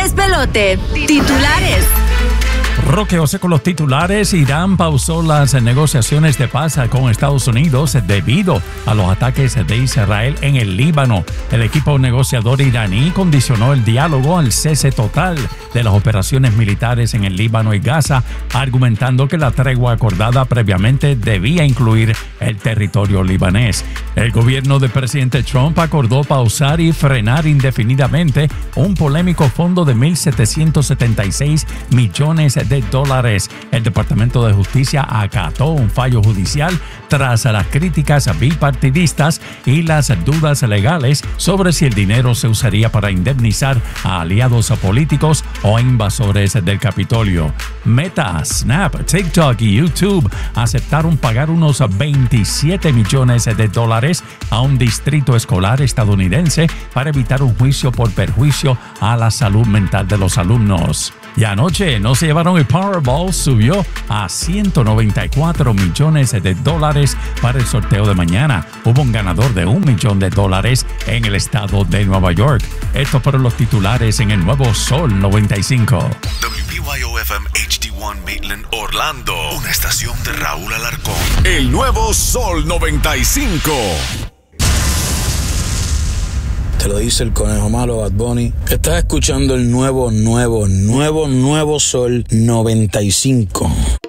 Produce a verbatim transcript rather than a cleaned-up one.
Despelote. Titulares. Roque José con los titulares. Irán pausó las negociaciones de paz con Estados Unidos debido a los ataques de Israel en el Líbano. El equipo negociador iraní condicionó el diálogo al cese total de las operaciones militares en el Líbano y Gaza, argumentando que la tregua acordada previamente debía incluir el territorio libanés. El gobierno del presidente Trump acordó pausar y frenar indefinidamente un polémico fondo de mil setecientos setenta y seis millones de dólares. El Departamento de Justicia acató un fallo judicial tras las críticas bipartidistas y las dudas legales sobre si el dinero se usaría para indemnizar a aliados políticos o a invasores del Capitolio. Meta, Snap, TikTok y YouTube aceptaron pagar unos veintisiete millones de dólares a un distrito escolar estadounidense para evitar un juicio por perjuicio a la salud mental de los alumnos. Y anoche no se llevaron el Powerball, subió a ciento noventa y cuatro millones de dólares para el sorteo de mañana. Hubo un ganador de un millón de dólares en el estado de Nueva York. Estos fueron los titulares en el nuevo Sol noventa y cinco. W B Y O F M H D uno Maitland, Orlando. Una estación de Raúl Alarcón. El nuevo Sol noventa y cinco. Te lo dice el conejo malo, Bad Bunny. Estás escuchando el nuevo, nuevo, nuevo, nuevo Sol noventa y cinco.